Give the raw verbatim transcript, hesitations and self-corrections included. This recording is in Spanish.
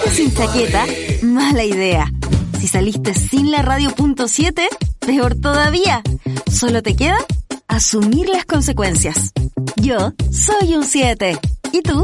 saliste sin chaqueta, mala idea. Si saliste sin la radio punto siete, peor todavía. Solo te queda asumir las consecuencias. Yo soy un siete. ¿Y tú?